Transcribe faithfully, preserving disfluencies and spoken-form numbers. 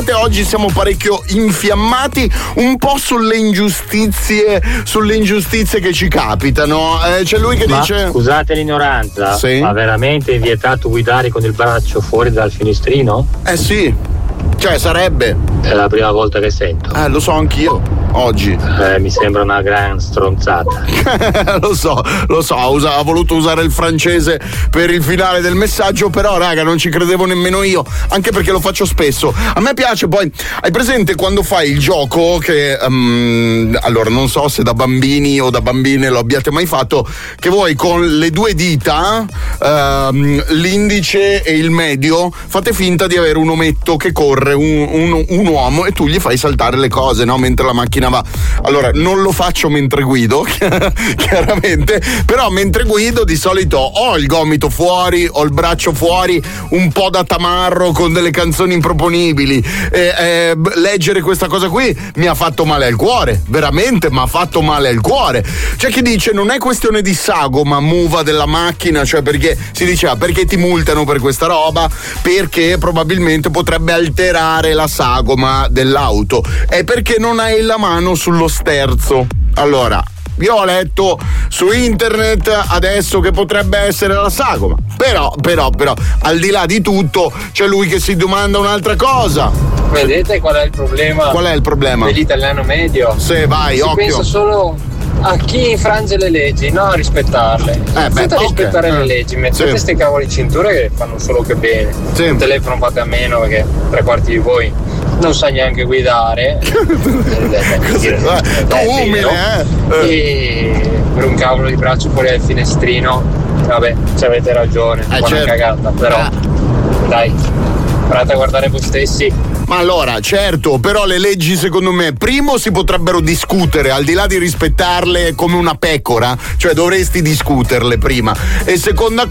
puntate oggi siamo parecchio infiammati un po' sulle ingiustizie, sulle ingiustizie che ci capitano. Eh, c'è lui che ma, dice: scusate l'ignoranza, sì? Ma veramente è vietato guidare con il braccio fuori dal finestrino? Eh sì, cioè sarebbe. È la prima volta che sento. Eh, lo so anch'io. Oggi eh, mi sembra una gran stronzata. lo so, lo so, ha, usa, ha voluto usare il francese per il finale del messaggio, però raga non ci credevo nemmeno io, anche perché lo faccio spesso. A me piace, poi hai presente quando fai il gioco che um, allora non so se da bambini o da bambine lo abbiate mai fatto, che voi con le due dita, um, l'indice e il medio, fate finta di avere un ometto che corre, un, un, un uomo, e tu gli fai saltare le cose, no? Mentre la macchina va. Allora non lo faccio mentre guido chiaramente, però mentre guido di solito ho il gomito fuori, ho il braccio fuori, un po' da tamarro con delle canzoni improponibili, e, eh, leggere questa cosa qui mi ha fatto male al cuore, veramente mi ha fatto male al cuore. C'è chi dice non è questione di sagoma, muva della macchina, cioè perché si diceva perché ti multano per questa roba, perché probabilmente potrebbe alterare la sagoma dell'auto, è perché non hai la mano sullo sterzo. Allora io ho letto su internet adesso che potrebbe essere la sagoma, però però però al di là di tutto c'è lui che si domanda un'altra cosa. Vedete qual è il problema? Qual è il problema? Dell'italiano medio? Sì, vai, si occhio. pensa solo a chi infrange le leggi, no a rispettarle. Eh, beh, Senza rispettare okay. le leggi, mettete queste sì. cavoli cinture che fanno solo che bene. Sì. Il telefono fate a meno perché tre quarti di voi non sa neanche guidare. Così, eh, tu umile, eh? E per un cavolo di braccio fuori dal finestrino, vabbè, ci avete ragione, eh, buona certo. cagata, però eh. dai, provate a guardare voi stessi. Ma allora, certo, però le leggi secondo me, primo si potrebbero discutere, al di là di rispettarle come una pecora, cioè dovresti discuterle prima. E seconda